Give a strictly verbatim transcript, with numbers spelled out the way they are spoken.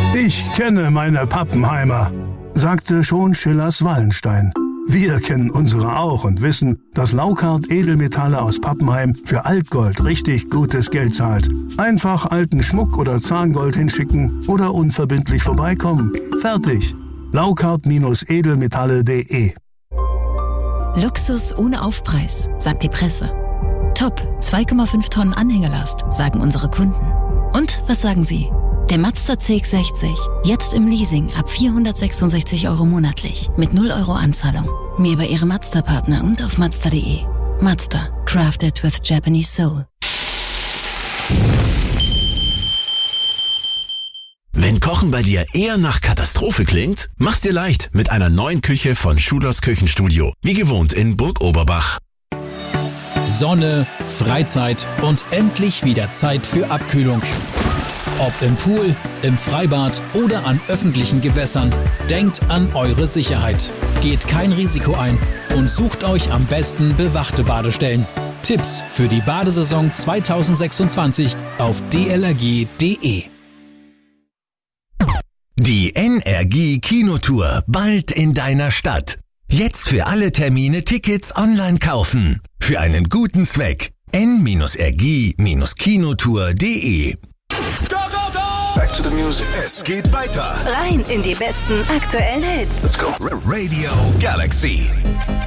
Ich kenne meine Pappenheimer, sagte schon Schillers Wallenstein. Wir kennen unsere auch und wissen, dass Laukart Edelmetalle aus Pappenheim für Altgold richtig gutes Geld zahlt. Einfach alten Schmuck oder Zahngold hinschicken oder unverbindlich vorbeikommen. Fertig. Laukart Edelmetalle punkt de. Luxus ohne Aufpreis, sagt die Presse. Top, zwei Komma fünf Tonnen Anhängerlast, sagen unsere Kunden. Und was sagen Sie? Der Mazda C X sechzig, jetzt im Leasing ab vierhundertsechsundsechzig Euro monatlich, mit null Euro Anzahlung. Mehr bei Ihrem Mazda-Partner und auf Mazda punkt de. Mazda, crafted with Japanese soul. Wenn Kochen bei dir eher nach Katastrophe klingt, mach's dir leicht mit einer neuen Küche von Schulers Küchenstudio. Wie gewohnt in Burg Oberbach. Sonne, Freizeit und endlich wieder Zeit für Abkühlung. Ob im Pool, im Freibad oder an öffentlichen Gewässern, denkt an eure Sicherheit. Geht kein Risiko ein und sucht euch am besten bewachte Badestellen. Tipps für die Badesaison zweitausendsechsundzwanzig auf d l r g punkt de. Die N R G Kinotour bald in deiner Stadt. Jetzt für alle Termine Tickets online kaufen. Für einen guten Zweck. n r g kinotour punkt de. Back to the music. Es geht weiter. Rein in die besten aktuellen Hits. Let's go. Radio Galaxy.